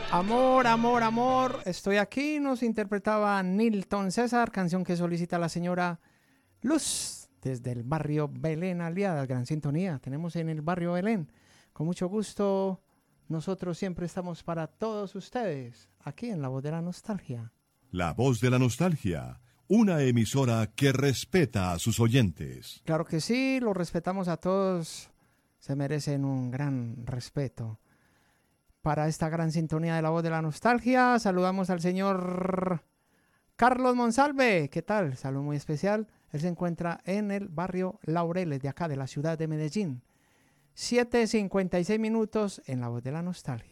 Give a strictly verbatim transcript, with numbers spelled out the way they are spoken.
Amor, amor, amor, estoy aquí, nos interpretaba Nilton César, canción que solicita la señora Luz desde el barrio Belén Aliada, gran sintonía, tenemos en el barrio Belén, con mucho gusto, nosotros siempre estamos para todos ustedes, aquí en La Voz de la Nostalgia. La Voz de la Nostalgia, una emisora que respeta a sus oyentes. Claro que sí, los respetamos a todos, se merecen un gran respeto. Para esta gran sintonía de La Voz de la Nostalgia, saludamos al señor Carlos Monsalve. ¿Qué tal? Saludo muy especial. Él se encuentra en el barrio Laureles, de acá, de la ciudad de Medellín. siete cincuenta y seis minutos en La Voz de la Nostalgia.